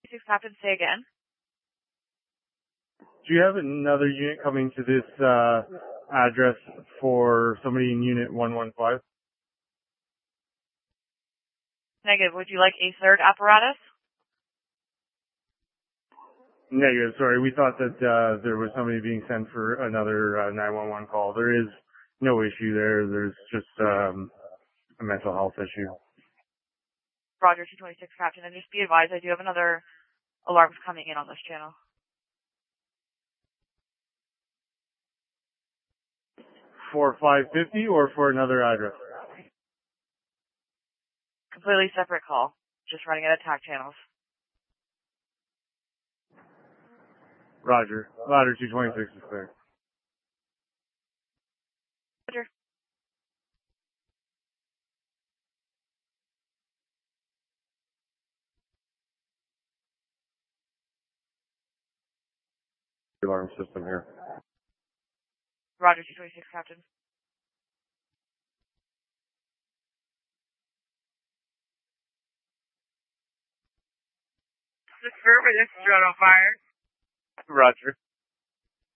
Six Captain, say again. Do you have another unit coming to this address for somebody in Unit 115? Negative. Would you like a third apparatus? Negative. Sorry, we thought that there was somebody being sent for another 911 call. There is no issue there. There's just a mental health issue. Roger, 226 Captain. And just be advised, I do have another alarms coming in on this channel. For 550 or for another address? Completely separate call. Just running at attack channels. Roger. Ladder 226 is clear. Roger. Alarm system here. Roger, 226 Captain. This is on fire. Roger.